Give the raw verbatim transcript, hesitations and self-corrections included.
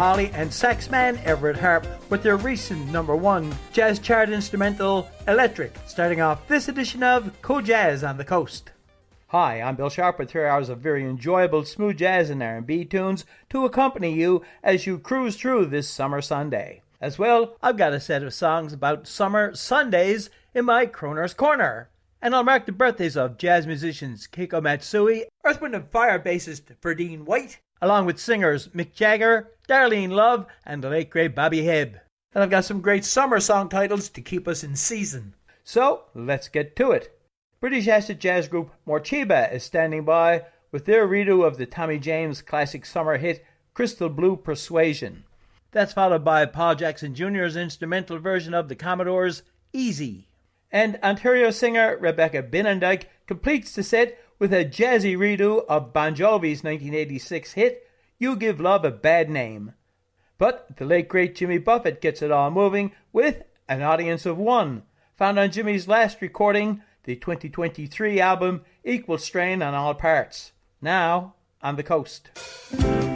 Holly and saxman Everett Harp with their recent number one jazz chart instrumental, Electric, starting off this edition of Co-Jazz on the Coast. Hi, I'm Bill Sharp with three hours of very enjoyable smooth jazz and R and B tunes to accompany you as you cruise through this summer Sunday. As well, I've got a set of songs about summer Sundays in my Croner's Corner. And I'll mark the birthdays of jazz musicians Keiko Matsui, Earth, Wind and Fire bassist Verdine White, along with singers Mick Jagger, Darlene Love, and the late great Bobby Hebb. And I've got some great summer song titles to keep us in season. So, let's get to it. British acid jazz group Morcheeba is standing by with their redo of the Tommy James classic summer hit Crystal Blue Persuasion. That's followed by Paul Jackson Junior's instrumental version of the Commodores' Easy. And Ontario singer Rebecca Binnendyke completes the set with a jazzy redo of Bon Jovi's nineteen eighty-six hit, You Give Love a Bad Name. But the late great Jimmy Buffett gets it all moving with An Audience of One, found on Jimmy's last recording, the twenty twenty-three album Equal Strain on All Parts. Now, on the Coast.